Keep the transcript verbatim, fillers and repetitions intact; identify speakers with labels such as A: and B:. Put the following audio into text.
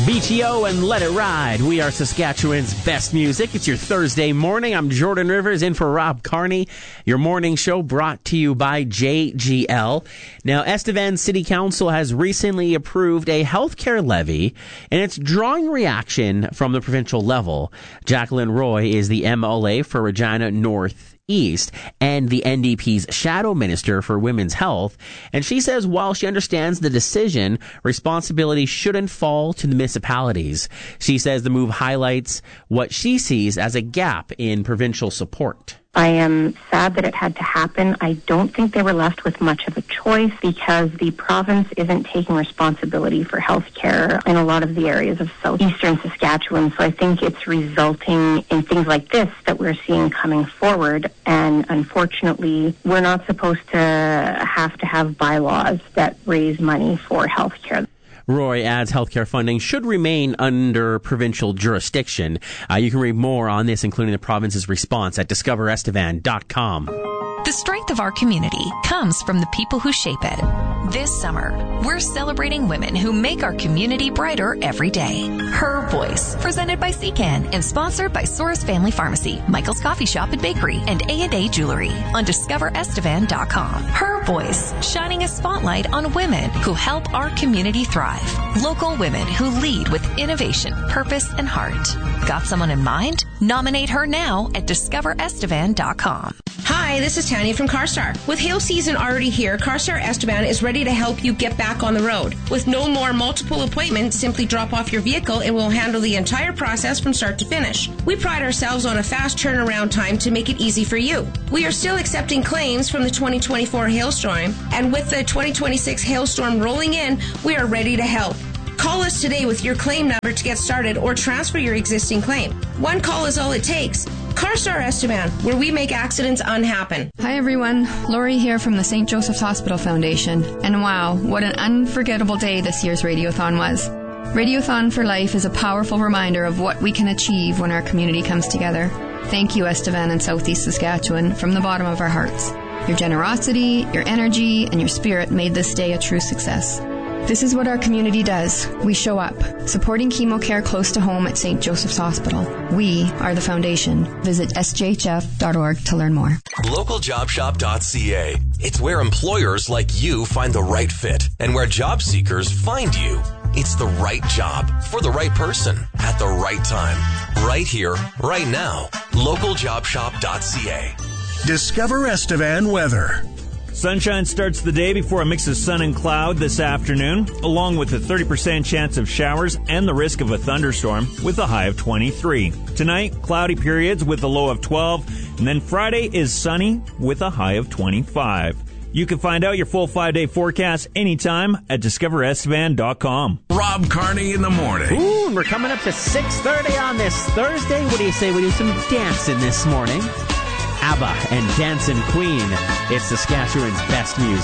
A: B T O and Let It Ride. We are Saskatchewan's best music. It's your Thursday morning. I'm Jordan Rivers in for Rob Carney. Your morning show brought to you by J G L. Now, Estevan City Council has recently approved a healthcare levy, and it's drawing reaction from the provincial level. Jacqueline Roy is the M L A for Regina North East and the N D P's shadow minister for women's health, and she says while she understands the decision, responsibility shouldn't fall to the municipalities. She says the move highlights what she sees as a gap in provincial support.
B: I am sad that it had to happen. I don't think they were left with much of a choice because the province isn't taking responsibility for health care in a lot of the areas of southeastern Saskatchewan. So I think it's resulting in things like this that we're seeing coming forward. And unfortunately, we're not supposed to have to have bylaws that raise money for health care.
A: Roy adds healthcare funding should remain under provincial jurisdiction. Uh, you can read more on this, including the province's response, at discover estevan dot com.
C: The strength of our community comes from the people who shape it. This summer, we're celebrating women who make our community brighter every day. Her Voice, presented by C C A N and sponsored by Soros Family Pharmacy, Michael's Coffee Shop and Bakery, and A and A Jewelry on discover estevan dot com. Her Voice, shining a spotlight on women who help our community thrive. Local women who lead with innovation, purpose, and heart. Got someone in mind? Nominate her now at discover estevan dot com.
D: Hi, this is Tanya from CarStar. With hail season already here, CarStar Estevan is ready to help you get back on the road. With no more multiple appointments, simply drop off your vehicle and we'll handle the entire process from start to finish. We pride ourselves on a fast turnaround time to make it easy for you. We are still accepting claims from the twenty twenty-four hailstorm, and with the twenty twenty-six hailstorm rolling in, we are ready to help. Call us today with your claim number to get started or transfer your existing claim. One call is all it takes. CarStar Estevan, where we make accidents unhappen.
E: Hi everyone, Lori here from the Saint Joseph's Hospital Foundation. And wow, what an unforgettable day this year's Radiothon was. Radiothon for Life is a powerful reminder of what we can achieve when our community comes together. Thank you, Estevan and Southeast Saskatchewan, from the bottom of our hearts. Your generosity, your energy, and your spirit made this day a true success. This is what our community does. We show up, supporting chemo care close to home at Saint Joseph's Hospital. We are the foundation. Visit s j h f dot org to learn more.
F: local job shop dot c a. It's where employers like you find the right fit and where job seekers find you. It's the right job for the right person at the right time. Right here, right now. local job shop dot c a.
G: Discover Estevan weather.
H: Sunshine starts the day before a mix of sun and cloud this afternoon, along with a thirty percent chance of showers and the risk of a thunderstorm with a high of twenty-three. Tonight, cloudy periods with a low of twelve, and then Friday is sunny with a high of twenty-five. You can find out your full five-day forecast anytime at discover estevan dot com.
G: Rob Carney in the morning.
A: Ooh, and we're coming up to six thirty on this Thursday. What do you say we do some dancing this morning? ABBA and Dancing Queen. It's Saskatchewan's best music.